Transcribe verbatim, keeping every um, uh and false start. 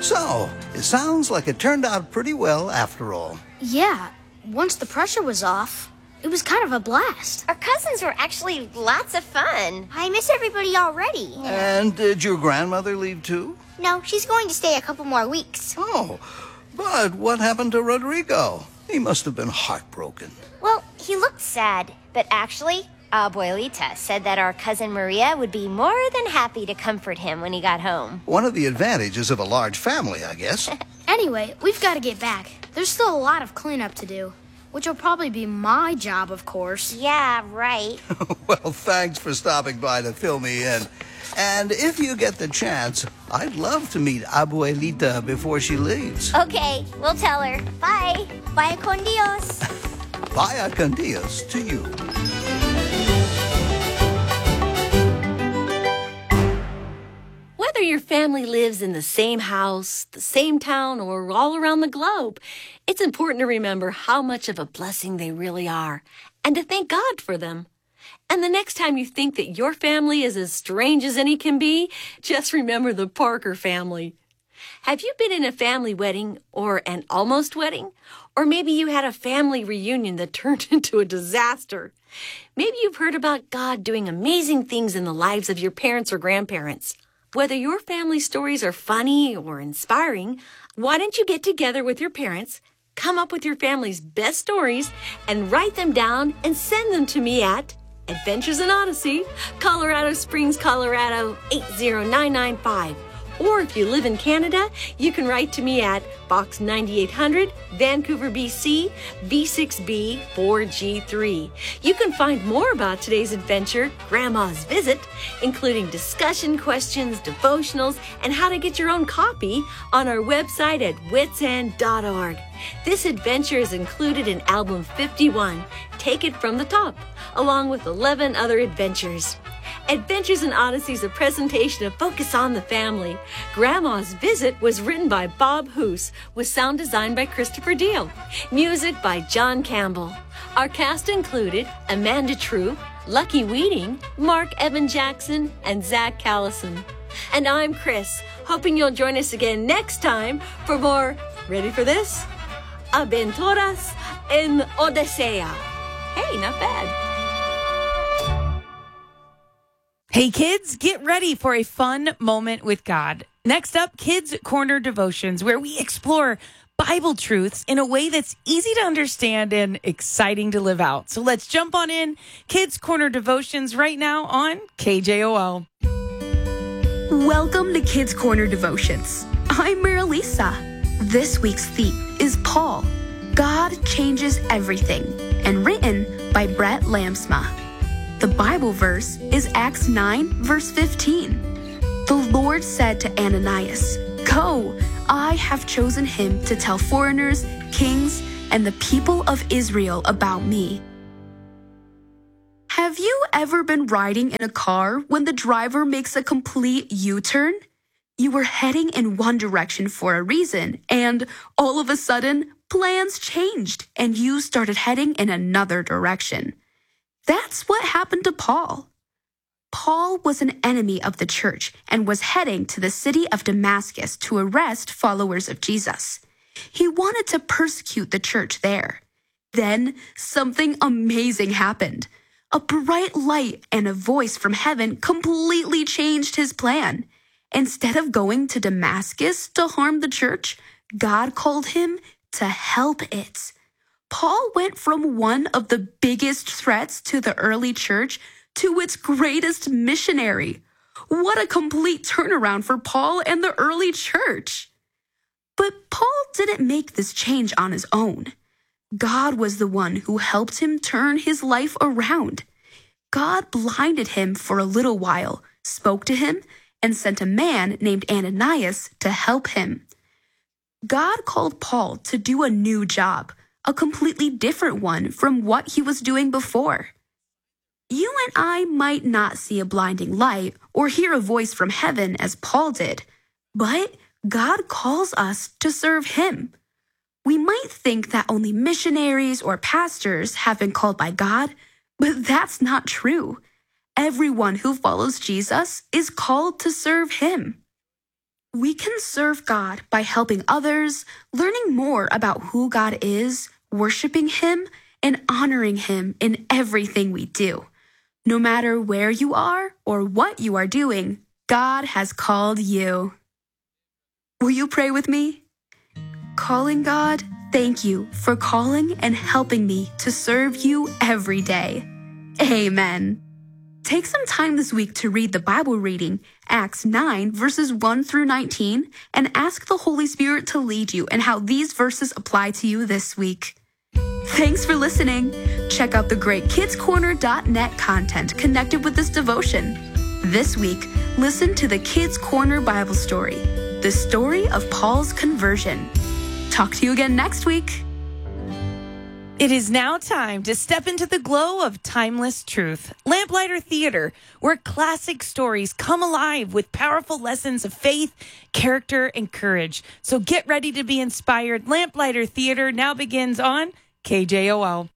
So, it sounds like it turned out pretty well after all. Yeah, once the pressure was off, it was kind of a blast. Our cousins were actually lots of fun. I miss everybody already. And did your grandmother leave too? No, she's going to stay a couple more weeks. Oh, but what happened to Rodrigo? He must have been heartbroken. Well, he looked sad, but actually, Abuelita said that our cousin Maria would be more than happy to comfort him when he got home. One of the advantages of a large family, I guess. Anyway, we've got to get back. There's still a lot of cleanup to do, which will probably be my job, of course. Yeah, right. Well, thanks for stopping by to fill me in. And if you get the chance, I'd love to meet Abuelita before she leaves. Okay, we'll tell her. Bye. Bye con Dios. Vaya con Dios to you. Whether your family lives in the same house, the same town, or all around the globe, it's important to remember how much of a blessing they really are and to thank God for them. And the next time you think that your family is as strange as any can be, just remember the Parker family. Have you been in a family wedding or an almost wedding? Or maybe you had a family reunion that turned into a disaster. Maybe you've heard about God doing amazing things in the lives of your parents or grandparents. Whether your family stories are funny or inspiring, why don't you get together with your parents, come up with your family's best stories, and write them down and send them to me at Adventures in Odyssey, Colorado Springs, Colorado eight zero nine nine five. Or if you live in Canada, you can write to me at Box ninety-eight hundred, Vancouver, B C, V six B four G three. You can find more about today's adventure, Grandma's Visit, including discussion questions, devotionals, and how to get your own copy on our website at wits end dot org. This adventure is included in Album fifty-one, Take It From the Top, along with eleven other adventures. Adventures in Odyssey is a presentation of Focus on the Family. Grandma's Visit was written by Bob Hoos, with sound design by Christopher Deal. Music by John Campbell. Our cast included Amanda True, Lucky Weeding, Mark Evan Jackson, and Zach Callison. And I'm Chris, hoping you'll join us again next time for more, ready for this? Aventuras en Odisea. Hey, not bad. Hey kids, get ready for a fun moment with God. Next up, Kids Corner Devotions, where we explore Bible truths in a way that's easy to understand and exciting to live out. So let's jump on in. Kids Corner Devotions right now on K J O L. Welcome to Kids Corner Devotions. I'm Marilisa. This week's theme is Paul, God Changes Everything, and written by Brett Lamsma. The Bible verse is Acts nine, verse fifteen. The Lord said to Ananias, "Go, I have chosen him to tell foreigners, kings, and the people of Israel about me." Have you ever been riding in a car when the driver makes a complete U-turn? You were heading in one direction for a reason, and all of a sudden, plans changed, and you started heading in another direction. That's what happened to Paul. Paul was an enemy of the church and was heading to the city of Damascus to arrest followers of Jesus. He wanted to persecute the church there. Then something amazing happened. A bright light and a voice from heaven completely changed his plan. Instead of going to Damascus to harm the church, God called him to help it. Paul went from one of the biggest threats to the early church to its greatest missionary. What a complete turnaround for Paul and the early church. But Paul didn't make this change on his own. God was the one who helped him turn his life around. God blinded him for a little while, spoke to him, and sent a man named Ananias to help him. God called Paul to do a new job, a completely different one from what he was doing before. You and I might not see a blinding light or hear a voice from heaven as Paul did, but God calls us to serve him. We might think that only missionaries or pastors have been called by God, but that's not true. Everyone who follows Jesus is called to serve him. We can serve God by helping others, learning more about who God is, worshiping Him, and honoring Him in everything we do. No matter where you are or what you are doing, God has called you. Will you pray with me? Calling God, thank you for calling and helping me to serve you every day. Amen. Take some time this week to read the Bible reading, Acts nine, verses one through nineteen, and ask the Holy Spirit to lead you and how these verses apply to you this week. Thanks for listening. Check out the great kids corner dot net content connected with this devotion. This week, listen to the Kids Corner Bible story, the story of Paul's conversion. Talk to you again next week. It is now time to step into the glow of timeless truth. Lamplighter Theater, where classic stories come alive with powerful lessons of faith, character, and courage. So get ready to be inspired. Lamplighter Theater now begins on K J O L.